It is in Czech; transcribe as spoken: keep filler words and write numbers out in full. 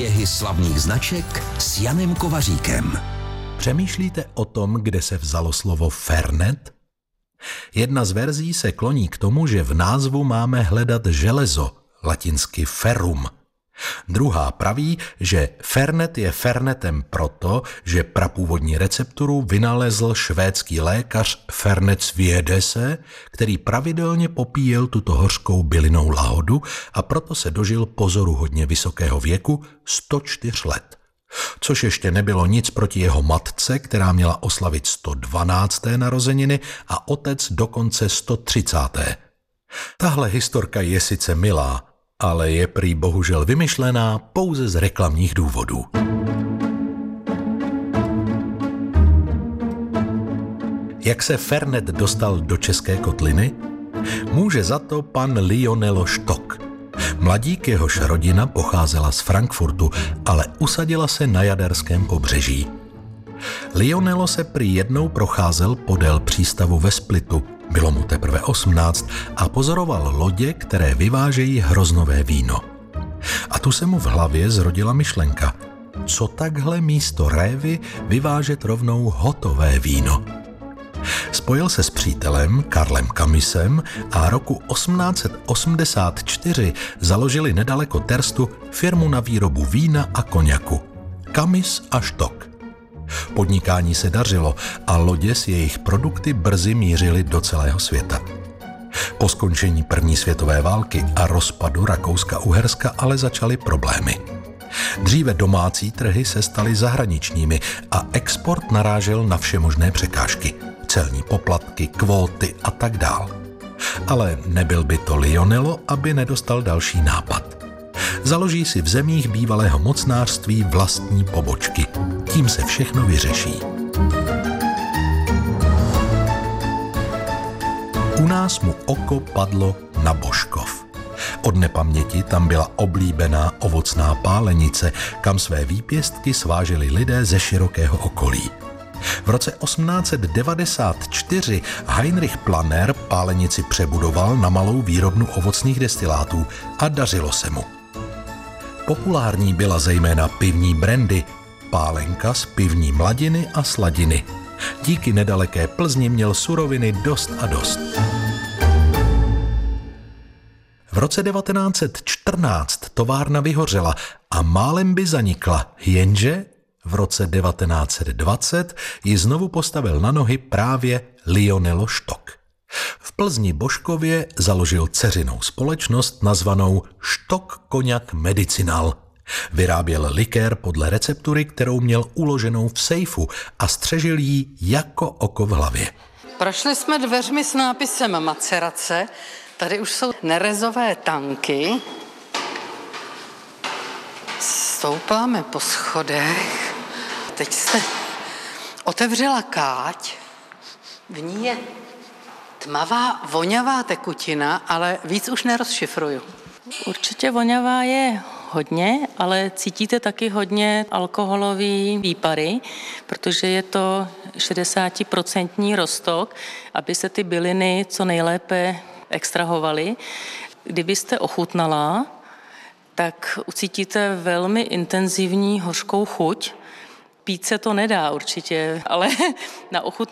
Příběhy slavných značek s Janem Kovaříkem. Přemýšlíte o tom, kde se vzalo slovo Fernet? Jedna z verzí se kloní k tomu, že v názvu máme hledat železo, latinsky ferrum. Druhá praví, že Fernet je Fernetem proto, že prapůvodní recepturu vynalezl švédský lékař Fernet Sviedese, který pravidelně popíjel tuto hořkou bylinnou lahodu a proto se dožil pozoruhodně vysokého věku sto čtyři let. Což ještě nebylo nic proti jeho matce, která měla oslavit sto dvanácté narozeniny a otec dokonce sto třicáté Tahle historka je sice milá, ale je prý bohužel vymyšlená pouze z reklamních důvodů. Jak se Fernet dostal do české kotliny? Může za to pan Lionel Stock. Mladík, jehož rodina pocházela z Frankfurtu, ale usadila se na jaderském pobřeží. Lionelo se prý jednou procházel podél přístavu ve Splitu, bylo mu teprve osmnáct a pozoroval lodě, které vyvážejí hroznové víno. A tu se mu v hlavě zrodila myšlenka, co takhle místo révy vyvážet rovnou hotové víno. Spojil se s přítelem Karlem Kamisem a roku osmnáct set osmdesát čtyři založili nedaleko Terstu firmu na výrobu vína a koněku. Kamis a Stock. Podnikání se dařilo a lodě s jejich produkty brzy mířily do celého světa. Po skončení první světové války a rozpadu Rakouska-Uherska ale začaly problémy. Dříve domácí trhy se staly zahraničními a export narážel na všemožné překážky. Celní poplatky, kvóty a tak dál. Ale nebyl by to Lionelo, aby nedostal další nápad. Založí si v zemích bývalého mocnářství vlastní pobočky. Tím se všechno vyřeší. U nás mu oko padlo na Božkov. Od nepaměti tam byla oblíbená ovocná pálenice, kam své výpěstky sváželi lidé ze širokého okolí. V roce osmnáct set devadesát čtyři Heinrich Planner pálenici přebudoval na malou výrobnu ovocných destilátů a dařilo se mu. Populární byla zejména pivní brandy, pálenka z pivní mladiny a sladiny. Díky nedaleké Plzni měl suroviny dost a dost. V roce devatenáct set čtrnáct továrna vyhořela a málem by zanikla, jenže v roce devatenáct set dvacet ji znovu postavil na nohy právě Lionel Stock. V Plzni Božkově založil dceřinou společnost nazvanou Stock Cognac Medicinal. Vyráběl likér podle receptury, kterou měl uloženou v sejfu a střežil ji jako oko v hlavě. Prošli jsme dveřmi s nápisem macerace. Tady už jsou nerezové tanky. Stoupáme po schodech. Teď se otevřela káť. V ní je tmavá, vonavá tekutina, ale víc už nerozšifruju. Určitě vonavá je hodně, ale cítíte taky hodně alkoholový výpary, protože je to šedesátiprocentní roztok, aby se ty byliny co nejlépe extrahovaly. Kdybyste ochutnala, tak ucítíte velmi intenzivní hořkou chuť. Pít se to nedá určitě, ale na ochutnání